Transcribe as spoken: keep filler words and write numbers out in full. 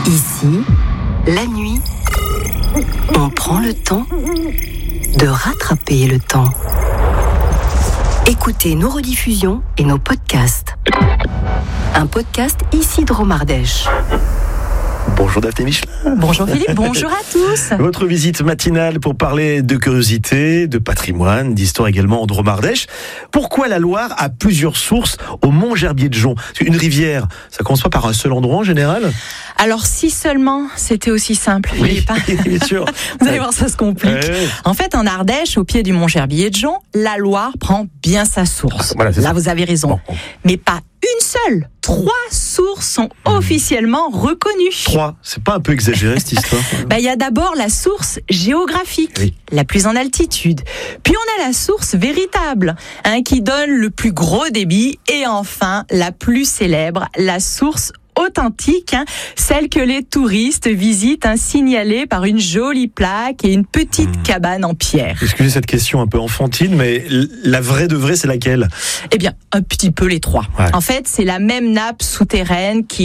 Ici, la nuit, on prend le temps de rattraper le temps. Écoutez nos rediffusions et nos podcasts. Un podcast ici de Romardèche. Bonjour Daphné Michelin. Bonjour Philippe, bonjour à tous. Votre visite matinale pour parler de curiosité, de patrimoine, d'histoire également en Dromardèche. Pourquoi la Loire a plusieurs sources au Mont-Gerbier-de-Jonc ? Une rivière, ça commence pas par un seul endroit en général ? Alors si seulement c'était aussi simple, Oui, Philippe. bien sûr. Vous allez voir, ça se complique. Ouais. En fait, en Ardèche, au pied du Mont-Gerbier-de-Jonc, la Loire prend bien sa source. Voilà, c'est Là, ça. vous avez raison. Bon, bon. Mais pas une seule. Trois sources sont officiellement reconnues. Trois, c'est pas un peu exagéré cette histoire ? Bah, il y a d'abord la source géographique, Oui. la plus en altitude. Puis on a la source véritable, hein, qui donne le plus gros débit. Et enfin, la plus célèbre, la source authentique, hein, celle que les touristes visitent, hein, signalée par une jolie plaque et une petite Mmh. cabane en pierre. Excusez cette question un peu enfantine, mais la vraie de vraie, c'est laquelle ? Eh bien, un petit peu les trois. Ouais. En fait, c'est la même nappe souterraine qui